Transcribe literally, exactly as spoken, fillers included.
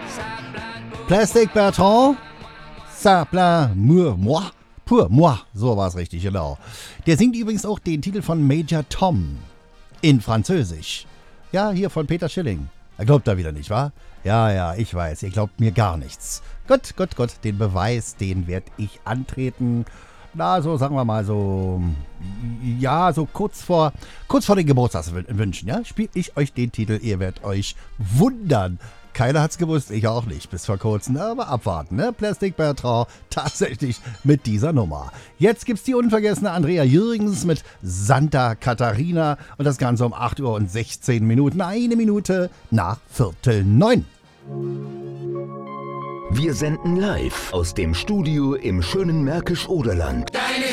Plastic Bertrand, ça plaint pour moi, pour moi, so war es richtig, genau. Der singt übrigens auch den Titel von Major Tom in Französisch. Ja, hier von Peter Schilling. Er glaubt da wieder nicht, wa? Ja, ja, ich weiß, ihr glaubt mir gar nichts. Gut, gut, gut, den Beweis, den werd ich antreten. Na, so sagen wir mal so, ja, so kurz vor, kurz vor den Geburtstagswünschen, ja, spiele ich euch den Titel, ihr werdet euch wundern. Keiner hat's gewusst, ich auch nicht, bis vor kurzem, aber abwarten, ne? Plastic Bertrand, tatsächlich mit dieser Nummer. Jetzt gibt's die unvergessene Andrea Jürgens mit Santa Catarina und das Ganze um acht Uhr und sechzehn Minuten, eine Minute nach Viertel neun. Wir senden live aus dem Studio im schönen Märkisch-Oderland.